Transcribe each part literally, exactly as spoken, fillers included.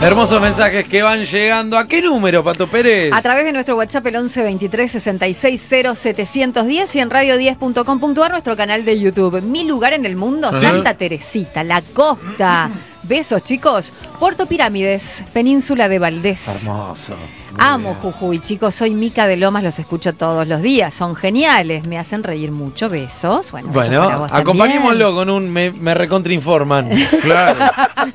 Hermosos mensajes que van llegando. ¿A qué número, Pato Pérez? A través de nuestro WhatsApp, el once veintitrés sesenta y seis cero setecientos diez y en radio diez punto com punto ar, nuestro canal de YouTube. Mi lugar en el mundo, Ajá. Santa Teresita, la costa. Besos, chicos. Puerto Pirámides, península de Valdés. Hermoso. Amo Jujuy, chicos. Soy Mica de Lomas, los escucho todos los días. Son geniales, me hacen reír mucho. Besos. Bueno, besos para Bueno, vos acompañémoslo con un me, me recontrainforman. Claro.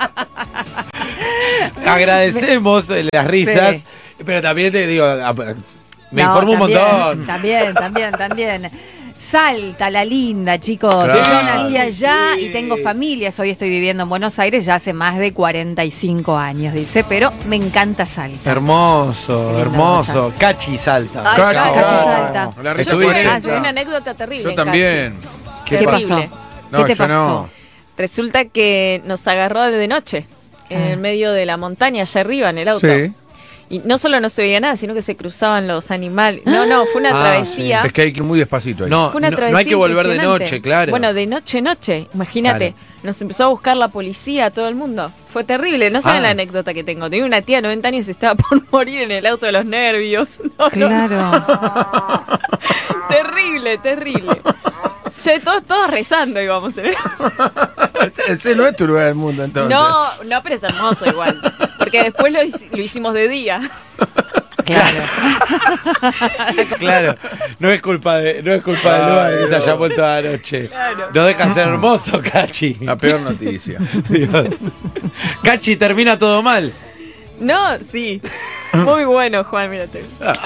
Agradecemos las risas, Sí. pero también te digo, me No, informo un también, montón. También, también, también. Salta, la linda, chicos. Claro. Yo nací allá Sí. y tengo familias. Hoy estoy viviendo en Buenos Aires ya hace más de cuarenta y cinco años, dice, pero me encanta Salta. Hermoso, Qué lindo hermoso. mensaje. Cachi Salta. Ay, Cachi, Cachi oh, Salta. La risa Estuviste. cuarenta. Ah, sí. Hay una anécdota terrible. Yo en también. ¿Qué, Qué pasó? terrible. No, ¿Qué te yo pasó? no. Cachi. Resulta que nos agarró de noche, en Ah. el medio de la montaña, allá arriba, en el auto. Sí. Y no solo no se veía nada, sino que se cruzaban los animales. No, no, fue una Ah, travesía. Es que hay que ir muy despacito ahí. No, Fue una no, travesía no hay que volver de impresionante. noche, claro. Bueno, de noche, noche. Imagínate. Claro. Nos empezó a buscar la policía, todo el mundo. Fue terrible. No saben Ah. la anécdota que tengo. Tenía una tía de noventa años y estaba por morir en el auto de los nervios. No, no. Claro. Terrible, terrible. Che, todos, todos rezando íbamos. ¿eh? Ese no es tu lugar del mundo, entonces. No, no, pero es hermoso igual. Porque después lo, hic- lo hicimos de día. Claro. Claro, no es culpa de, no es culpa del lugar que se haya vuelto a la noche. Claro. No deja de ser hermoso, Cachi. La peor noticia. Dios. Cachi, termina todo mal. No, sí. Muy bueno, Juan, mírate.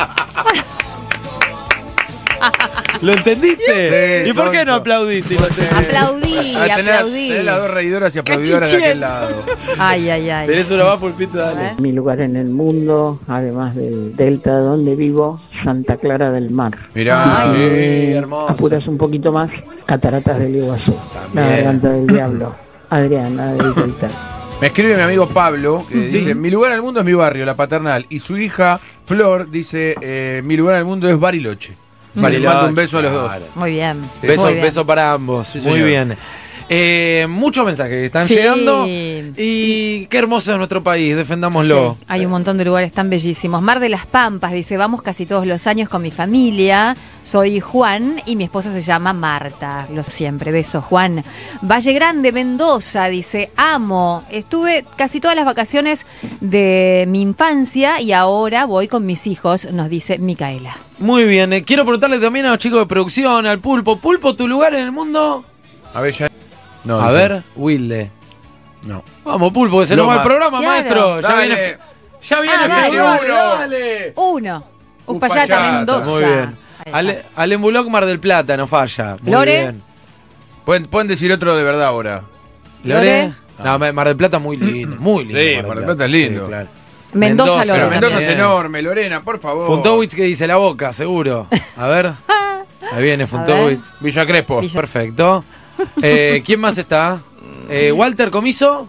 ¿Lo entendiste? Sí, ¿Y por qué no sonso. aplaudís? si lo entendés? Aplaudí, Ah, tenés- aplaudí. tenés las dos reidoras y aplaudidoras de aquel lado. Ay, ay, ay. Tenés una más, Pulpito, dale. ¿Eh? Mi lugar en el mundo, además del delta donde vivo, Santa Clara del Mar. Mirá. Ay. Sí, hermoso. Apuras un poquito más, Cataratas del Iguazú, También. la garganta del diablo, Adriana del delta. Me escribe mi amigo Pablo, que Sí. dice, mi lugar en el mundo es mi barrio, la paternal. Y su hija, Flor, dice, eh, mi lugar en el mundo es Bariloche. Bariloche, Les mando un beso a los dos. claro. Muy bien. Beso, Muy bien. beso para ambos. Sí, Muy señor. bien. Eh, muchos mensajes que están Sí. llegando. Y qué hermoso es nuestro país, defendámoslo. Sí, hay un montón de lugares tan bellísimos. Mar de las Pampas dice, vamos casi todos los años con mi familia. Soy Juan y mi esposa se llama Marta. Lo siempre, beso Juan. Valle Grande, Mendoza, dice, amo. Estuve casi todas las vacaciones de mi infancia y ahora voy con mis hijos, nos dice Micaela. Muy bien. eh, quiero preguntarle también a los chicos de producción, al Pulpo. Pulpo, ¿tu lugar en el mundo? A ver, ya. No, a dice, ver, Wilde. No. Vamos, Pulpo, que se nos va Loma. el programa, Claro. maestro. Ya Dale. viene, ya viene Ah, dale, Felipe, dale. dale. Uno. Upayata, Upayata, Mendoza. Muy bien. Ahí está. Ale, Ale Bullock, Mar del Plata, no falla. Muy Lore. bien. Pueden, pueden decir otro de verdad ahora. ¿Lore? Lore. No, Mar del Plata muy lindo, muy lindo. Sí, Mar del Plata es lindo. Sí, claro. Mendoza, Mendoza, Lore Pero Mendoza también. es enorme, Lorena, por favor. Funtowitz que dice la boca, seguro. A ver. Ahí viene Funtowitz. Villa Crespo. Villa- Perfecto. Eh, ¿Quién más está? Eh, Walter Comiso.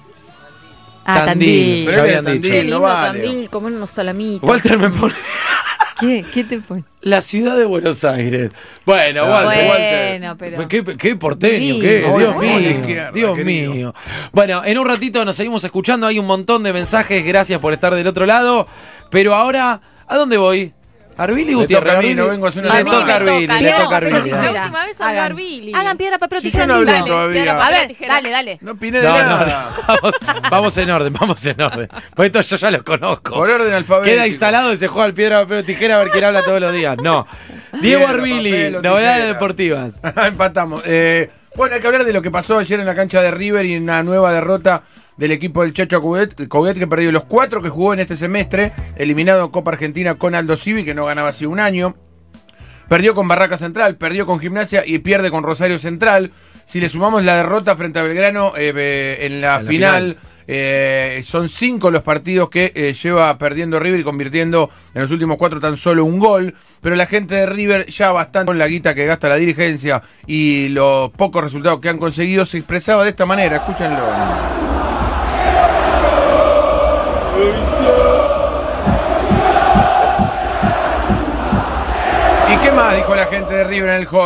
Ah, Tandil. Tandil. Pero Ya él es habían Tandil, dicho. Qué no lindo vale. Tandil, comer unos salamitos. Walter me pone ¿Qué? ¿Qué te pone? la ciudad de Buenos Aires. Bueno, Ah, Walter, Bueno, Walter. pero... Qué, qué porteño, Divino. qué, Dios Hola, mío, hola, izquierda, Dios querido. mío. Bueno, en un ratito nos seguimos escuchando, hay un montón de mensajes, gracias por estar del otro lado, pero ahora, ¿a dónde voy? Arvili Le Gutiérrez. toca a mí, no Arvili- vengo a hacer una Le semana. toca a Arvili, toca, le no, toca a pero Arvili. la Tijera. última vez Hagan- hablar Billy. Hagan piedra, papel o Si yo tijera. no hablé Dale. todavía. piedra, A papel, ver, tijera. dale, dale. No opiné de No, no, nada. no, vamos, vamos en orden, vamos en orden. Porque esto yo ya los conozco. Por orden alfabético. Queda instalado y se juega al piedra, papel o tijera a ver quién habla todos los días. No. Diego Piedra, Arvili, papel o novedades tijera. deportivas. Empatamos. Eh, bueno, hay que hablar de lo que pasó ayer en la cancha de River y en una nueva derrota del equipo del Chacho Coudet, Coudet que perdió los cuatro que jugó en este semestre, eliminado en Copa Argentina con Aldo Civi, que no ganaba hace un año. Perdió con Barraca Central, perdió con Gimnasia y pierde con Rosario Central. Si le sumamos la derrota frente a Belgrano eh, eh, en la En la final, final. eh, son cinco los partidos que eh, lleva perdiendo River y convirtiendo en los últimos cuatro tan solo un gol. Pero la gente de River, ya bastante con la guita que gasta la dirigencia y los pocos resultados que han conseguido, se expresaba de esta manera. Escúchenlo. ¿Y qué más dijo la gente de River en el juego?